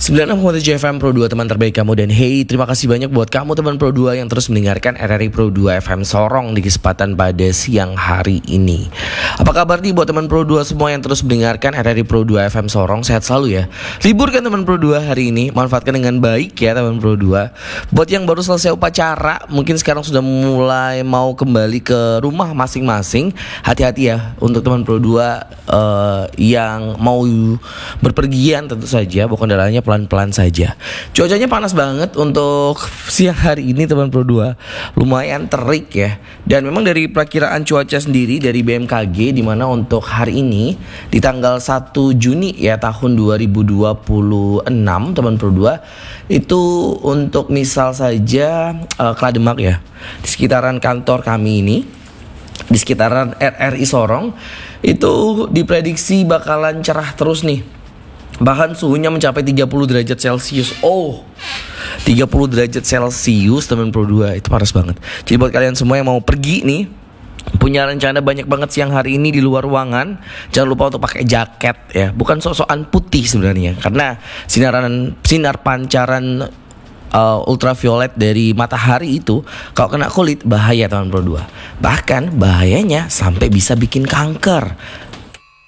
96,7 FM Pro 2 teman terbaik kamu. Dan hey, terima kasih banyak buat kamu teman Pro 2 yang terus mendengarkan RRI Pro 2 FM Sorong di kesempatan pada siang hari ini. Apa kabar nih buat teman Pro 2 semua yang terus mendengarkan RRI Pro 2 FM Sorong? Sehat selalu ya. Libur kan teman Pro 2 hari ini? Manfaatkan dengan baik ya teman Pro 2. Buat yang baru selesai upacara, mungkin sekarang sudah mulai mau kembali ke rumah masing-masing. Hati-hati ya untuk teman Pro 2 yang mau berpergian, tentu saja bawa kendaraannya pelan-pelan saja. Cuacanya panas banget untuk siang hari ini teman Pro 2. Lumayan terik ya. Dan memang dari perakiraan cuaca sendiri dari BMKG, di mana untuk hari ini di tanggal 1 Juni ya tahun 2026 teman Pro 2, itu untuk misal saja Klademak ya, di sekitaran kantor kami ini, di sekitaran RRI Sorong, itu diprediksi bakalan cerah terus nih. Bahkan suhunya mencapai 30 derajat Celcius. 30 derajat Celcius teman Pro 2, itu panas banget. Jadi buat kalian semua yang mau pergi nih, punya rencana banyak banget siang hari ini di luar ruangan, jangan lupa untuk pakai jaket ya. Bukan sok-sokan putih sebenarnya, karena sinar pancaran ultraviolet dari matahari itu kalau kena kulit bahaya teman Pro 2. Bahkan bahayanya sampai bisa bikin kanker.